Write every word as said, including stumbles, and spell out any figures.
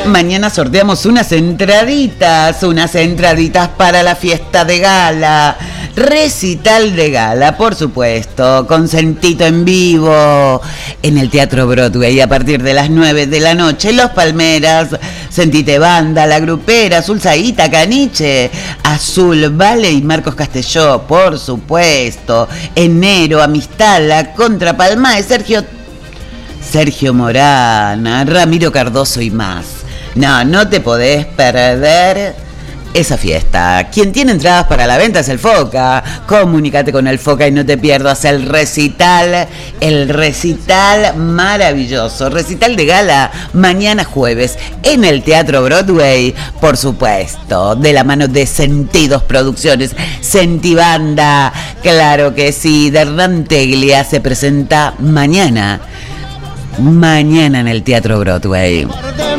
Mañana sorteamos unas entraditas, unas entraditas para la fiesta de gala. Recital de gala, por supuesto, con Sentito en vivo en el Teatro Broadway a partir de las nueve de la noche. Los Palmeras, Sentite Banda, La Grupera, Azul Saíta, Caniche, Azul Vale y Marcos Castelló, por supuesto. Enero, Amistad, La Contrapalma de Sergio, Sergio Morana, Ramiro Cardoso y más. No, no te podés perder esa fiesta. Quien tiene entradas para la venta es el Foca. Comunícate con el Foca y no te pierdas el recital, el recital maravilloso, recital de gala, mañana jueves, en el Teatro Broadway, por supuesto, de la mano de Sentidos Producciones, Sentibanda, claro que sí, de Hernán Teglia, se presenta mañana, mañana en el Teatro Broadway.